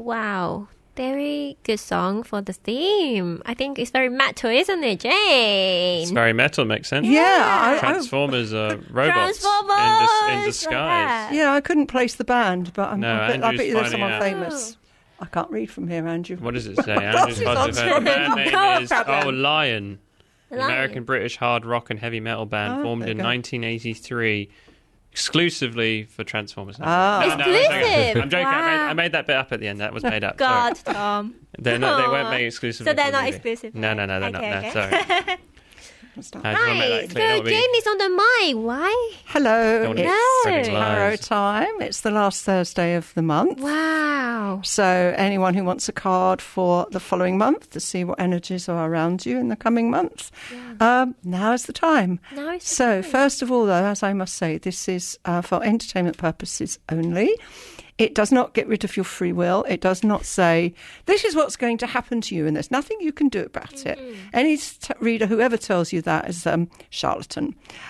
wow. Very good song for the theme. I think it's very metal, isn't it, Jane? It's very metal, makes sense. Yeah. Transformers are robots Transformers! in disguise. Yeah, I couldn't place the band, but I bet Andrew's you there's finding someone out. famous. I can't read from here, Andrew. What does it say? Glasses Andrew's on positive. screen. The band name No is problem. Lion. An Lion. American-British hard rock and heavy metal band formed there in you go. 1983 exclusively for Transformers. Exclusive? I'm joking. Wow. I made that bit up at the end. That was made up. God, Sorry. Tom. They weren't made exclusively. So they're for not the movie. exclusive. No, they're not. Okay, No, okay. sorry. I just want to make Right, that clear. so Jane is on the mic. Why? Hello, Don't it's spreading Tarot lies. time. It's the last Thursday of the month. Wow. So anyone who wants a card for the following month to see what energies are around you in the coming months, now is the time. Now is the So first of all, though, as I must say, this is for entertainment purposes only. It does not get rid of your free will. It does not say, this is what's going to happen to you and there's nothing you can do about it. Any reader, whoever tells you that, is charlatan.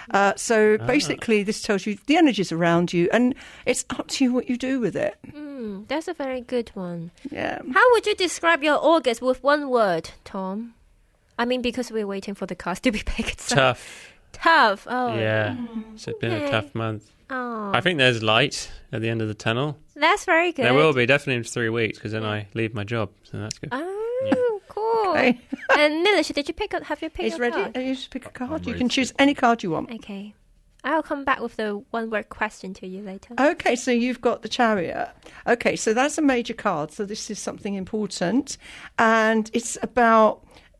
So basically, this tells you the energies around you and it's up to you what you do with it. That's a very good one. Yeah. How would you describe your August with one word, Tom? I mean, because we're waiting for the cards to be picked. So. Tough. Tough. Oh. Yeah. It's been a tough month. Oh. I think there's light at the end of the tunnel. That's very good. There will be, definitely in 3 weeks, because then I leave my job. So that's good. Oh, cool. Okay. And Nilesh, have you picked He's a ready. card? You just pick a card. I'm You ready can to choose any card you want. Okay. I'll come back with the one-word question to you later. Okay, so you've got the Chariot. Okay, so that's a major card. So this is something important. And it's about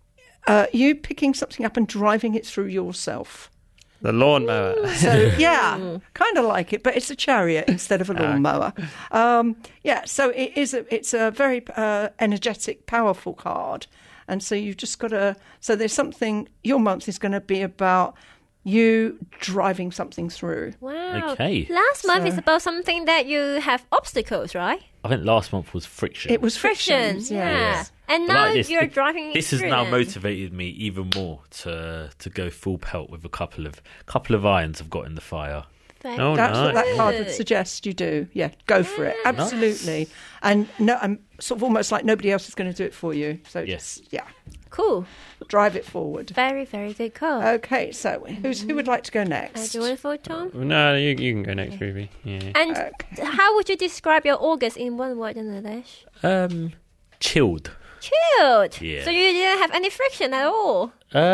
you picking something up and driving it through yourself. The lawnmower. So, yeah, kind of like it, but it's a chariot instead of a lawnmower. Yeah, so it's a very energetic, powerful card. And so you've just got to... So there's something... Your month is going to be about you driving something through. Wow. Okay. Last month is about something that you have obstacles, right? I think last month was friction. It was Friction. frictions, Yeah. yes. And But now like this, you're driving This has through now them. motivated me even more to go full pelt with a couple of irons I've got in the fire. Very Oh, That's what nice. that card would good. suggest you do. Yeah, go for it. Absolutely. And no, I'm sort of almost like nobody else is going to do it for you. So Yes. just, yeah, Cool. drive it forward. Very, very good call. Okay, so who would like to go next? Do you want to vote, Tom? No, you can go next, Ruby. Yeah. And Okay. how would you describe your August in one word in English? Chilled. Chilled. Yeah. So you didn't have any friction at all.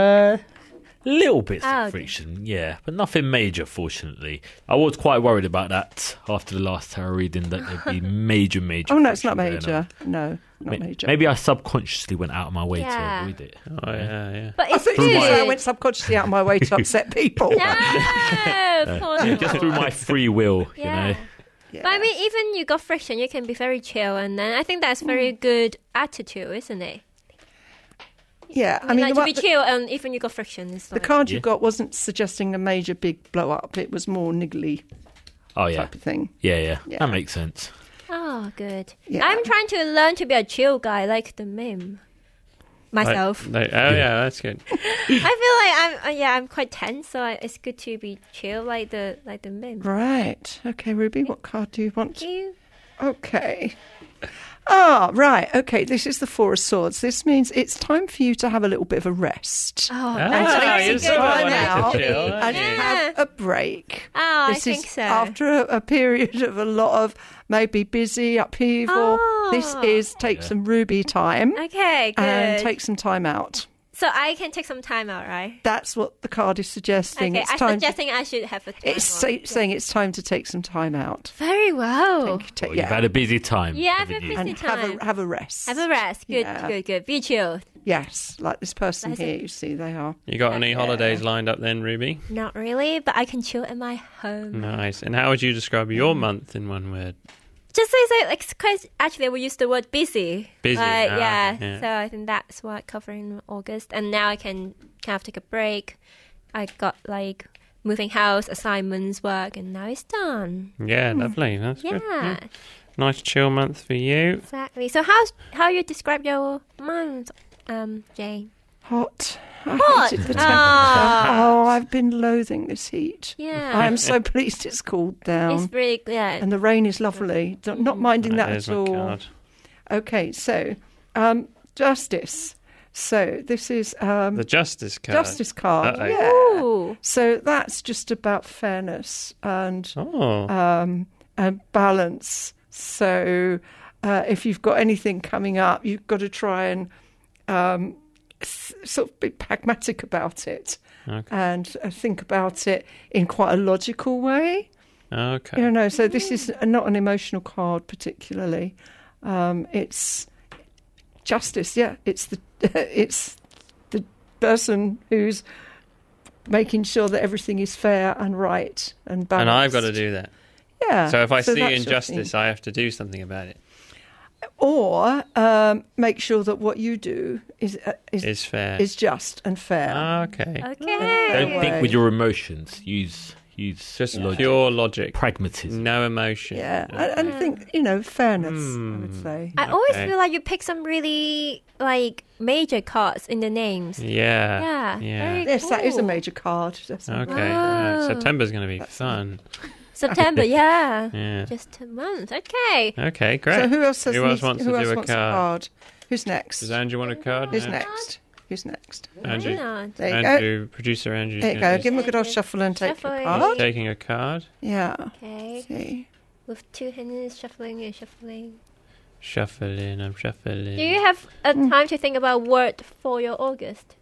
Little bits Oh, of okay. friction, yeah, but nothing major, fortunately. I was quite worried about that after the last tarot reading, that there'd be major Oh, no, it's not friction going on. major. No, not major. Maybe I subconsciously went out of my way Yeah. to avoid it. Oh, yeah. But I it's think good. you said I went subconsciously out of my way to upset people. No, of course not. Just through my free will, you know. Yeah. But I mean, even you got friction, you can be very chill, and then I think that's very good attitude, isn't it? Yeah, I mean, like the to be chill, and even you got friction, it's the like, card you Yeah. got wasn't suggesting a major big blow up. It was more niggly Oh, yeah. type of thing. Yeah. Yeah. That makes sense. oh, good. Yeah. I'm trying to learn to be a chill guy, like the meme. Myself. Yeah, that's good. I feel like I'm quite tense, so it's good to be chill, like the meme. Right. Okay, Ruby, what card do you want? You? Okay. Ah, right. Okay, this is the Four of Swords. This means it's time for you to have a little bit of a rest. Oh, Ah, that's very you're good so one, wanting to actually. chill, aren't And you? have a break. Oh, This I think is so. after a period of a lot of maybe busy upheaval. This is take some Ruby time Okay, good. and take some time out. So I can take some time out, right? That's what the card is suggesting. Okay, it's I'm time. suggesting I should have a time It's off. saying it's time to take some time out. Very well. Take- You've had a busy time. Yeah, haven't I've you? been and busy have time. a rest. Have a rest. Good, Yeah. good. Be chill. Yes, like this person That's here. it. You see, they are. You got any holidays lined up then, Ruby? Not really, but I can chill in my home. Nice. And how would you describe your month in one word? Just say like, cause actually we use the word busy. Busy, Like, yeah. yeah. So I think that's what I cover in August. And now I can kind of take a break. I got like moving house, assignments, work, and now it's done. Yeah, lovely. That's Yeah, good. Nice chill month for you. exactly. So how you describe your month, Jane? Hot. I Hot. hated the temperature. Ah. Oh, I've been loathing this heat. Yeah. I am so pleased it's cooled down. It's really, yeah. And the rain is lovely. Not minding that There's at my all. card. Okay, so justice. So this is The justice card. justice card. Uh-oh. Yeah. Ooh. So that's just about fairness and Oh. balance. So if you've got anything coming up, you've got to try and sort of be pragmatic about it Okay. and think about it in quite a logical way. Okay. You know, so this is not an emotional card particularly. It's justice. Yeah, it's the it's the person who's making sure that everything is fair and right and balanced. And I've got to do that. Yeah. So if I see that's your injustice, thing. I have to do something about it. Or make sure that what you do is It's fair. just and fair. Okay. Okay. Don't think way. with your emotions. Use Just logic. pure logic. Pragmatism. No emotion. Yeah, and think, fairness, I would say. I always Okay. feel like you pick some really like major cards in the names. Yeah. Yeah. Very Yes, that is a cool. major card. Definitely. Okay. Wow. September's going to be fun. September, yeah. Yeah. Just a month. Okay. Okay, great. So who else wants to do a wants card? Who's next? Does Andrew want a card? Who's No. next? Who's next? Andrew. Why not? There you go. Andrew, producer Andrew. There you go. Give him a good old shuffle and take your Shuffle. card. Taking a card. Yeah. Okay. See. With two hands shuffling and shuffling. Shuffling, I'm shuffling. Do you have a time to think about word for your August?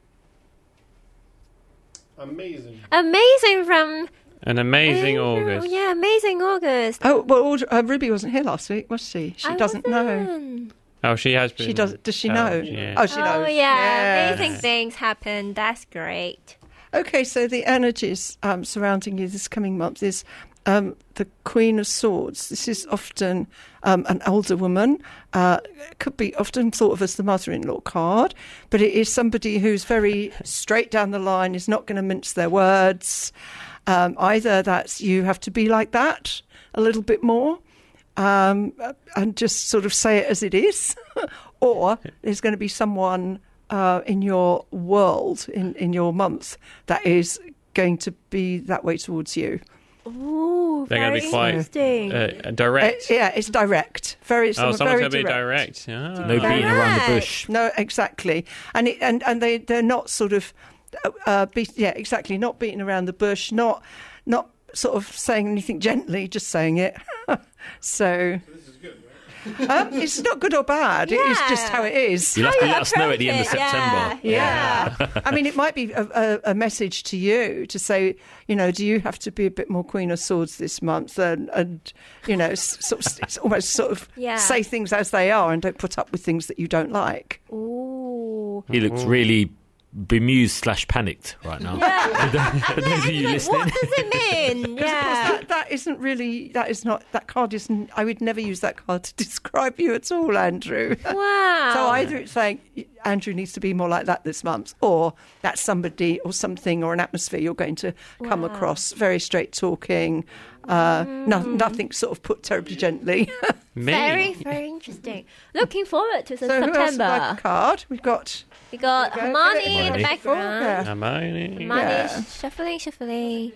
Amazing. Amazing from An amazing Andrew. August. Yeah, amazing August. Oh well, Ruby wasn't here last week, was she? She I doesn't know. wasn't. Oh, she has been. She does. Does she told, know? Yeah. Oh, she knows. Oh yeah, Yeah. amazing things happen. That's great. Okay, so the energies surrounding you this coming month is the Queen of Swords. This is often an older woman. Could be often thought of as the mother-in-law card, but it is somebody who's very straight down the line, is not going to mince their words. Either that's you have to be like that a little bit more and just sort of say it as it is, or there's going to be someone in your world, in your month, that is going to be that way towards you. Ooh, They're going very to be quite interesting. direct. Yeah, it's direct. Very, Oh, someone someone's very going to be direct. direct. Ah. No beating around the Right. bush. No, exactly, and they're not sort of, exactly, not beating around the bush, not sort of saying anything gently, just saying it. So it's not good or bad. It is just how it is. You'll have to you let us know at the end of approach it, September. Yeah. I mean, it might be a message to you to say, do you have to be a bit more Queen of Swords this month and it's almost sort of Yeah. say things as they are and don't put up with things that you don't like. Ooh. He looks really bemused / panicked right now. For those of you listening. What does it mean? Yeah. That card isn't, I would never use that card to describe you at all, Andrew. Wow. So either it's saying Andrew needs to be more like that this month, or that's somebody or something or an atmosphere you're going to come Wow. across very straight talking, nothing sort of put terribly gently. Me. Very, very interesting. Looking forward to So who else would September. like a card? We've got We got There you go. Hermione Give it in the Hermione. background. Yeah. Hermione. Hermione Yeah. shuffling.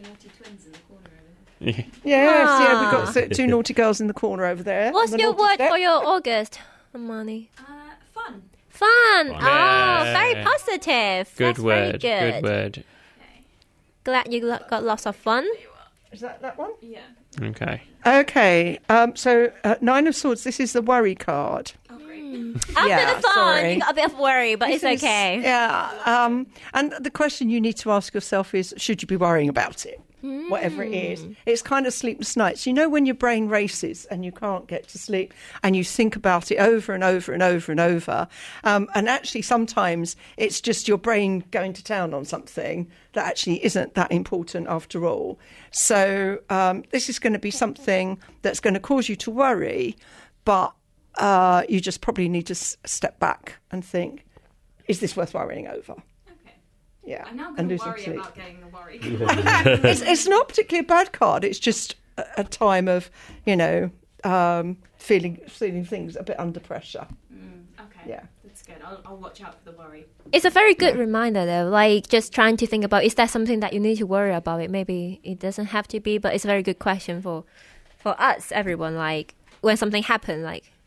yeah, we've got two naughty girls in the corner over there. What's on the your naughty word step. for your August, Hermione? Fun. Fun. Fun. Oh, Yeah. very positive. Good That's word. Very Good word. Glad you got lots of fun. Is that one? Yeah. Okay. Okay, so Nine of Swords, this is the worry card. Oh, great. After Yeah, the fun, sorry. you got a bit of worry, but it's This is- okay. Yeah, and the question you need to ask yourself is, should you be worrying about it? Whatever it is. It's kind of sleepless nights. When your brain races and you can't get to sleep and you think about it over and over and over and over. And actually sometimes it's just your brain going to town on something that actually isn't that important after all. So this is going to be something that's going to cause you to worry, but you just probably need to step back and think, is this worth worrying over? Okay. Yeah. I'm now and going to losing worry sleep. about getting the worry. It's not particularly a bad card. It's just a time of, feeling things a bit under pressure. Okay. Yeah. That's good. I'll watch out for the worry. It's a very good reminder, though. Like, just trying to think about, is that something that you need to worry about? It maybe it doesn't have to be, but it's a very good question for us, everyone. Like, when something happens, like,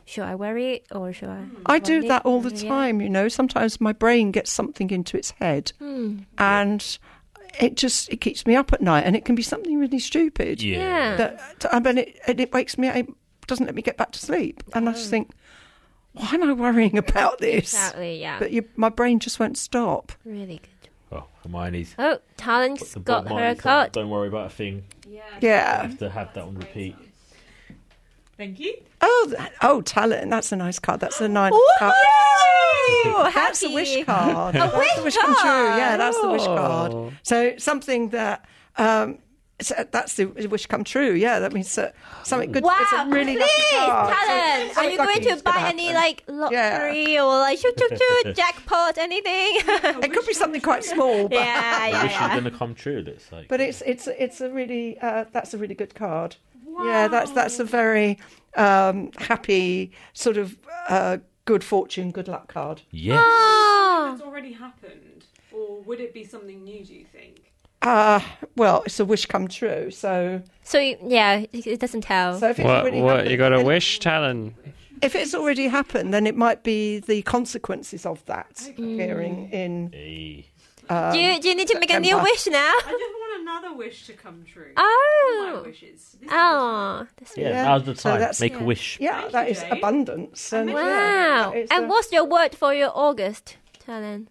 should I wear it or should I? I do want it? that all the Yeah. time, you know. Sometimes my brain gets something into its head and it keeps me up at night, and it can be something really stupid. Yeah. It wakes me up, it doesn't let me get back to sleep. And I just think, why am I worrying about this? Exactly. Yeah. But my brain just won't stop. Really good. Oh, Hermione's Oh, Talon's the got Bob her Marley song, card. Don't worry about a thing. Yeah. Yeah. Have to have that on repeat. Thank you. Oh, talent. That's a nice card. That's a nice card. Woo! That's the Happy. wish card. A That's wish the wish come true. card. Yeah, that's the wish Oh. card. So something that that's the wish come true. Yeah, that means something good. Wow! It's a really please, lucky card. Talon, are Something you lucky going to is gonna buy any happen. like lottery or like shoot jackpot anything? It could be something quite small. But, yeah, The wish is yeah. going to come true, it looks like. but it's a really that's a really good card. Yeah, that's a very happy sort of good fortune, good luck card. Yes. Oh, It's already happened, or would it be something new? Do you think? Well, it's a wish come true. So so yeah, it doesn't tell. if it's What? already What? happened, You got a then- wish, Talon? If it's already happened, then it might be the consequences of that appearing in. Hey. do you need to make a new September. wish now? I just want another wish to come true. All my Oh, wishes. This is the oh, that's Yeah, Yeah. now's the So time. that's- Make yeah. a wish. Yeah, Thank that you, is Jane. abundance. And wow. yeah, that is, And what's your word for your August, Talon?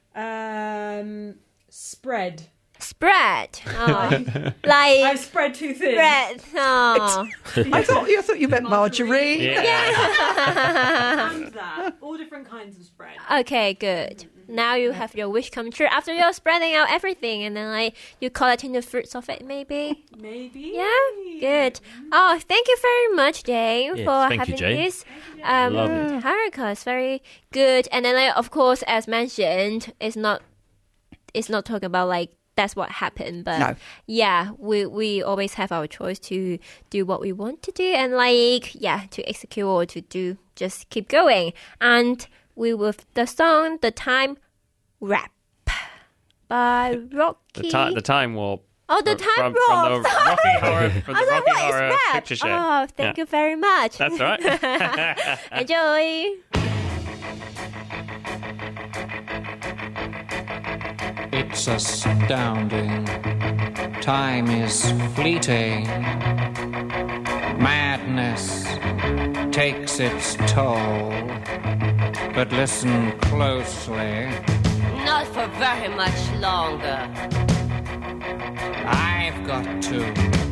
Spread. Spread. Oh, I like spread too thin. spread. Oh. I thought you meant margarine. Yeah. And that. All different kinds of spread. Okay, good. Now you have your wish come true after you're spreading out everything, and then like you collecting the fruits of it, maybe. Maybe. Yeah, good. Oh, thank you very much, Jane, Yes, for thank you, having Jane. this. Lovely. tarot cards, very good. And then, like, of course, as mentioned, it's not talking about like that's what happened, but No. yeah, we always have our choice to do what we want to do, and like to execute or to do, just keep going. And we with the song "The Time Wrap" by Rocky. The time warp. Oh, the time from warp. the Rocky Horror, from the I was like, Rocky what is Horror rap? Picture Show. Oh, thank Yeah. you very much. That's all right. Enjoy. It's astounding. Time is fleeting. Madness takes its toll. But listen closely. Not for very much longer. I've got to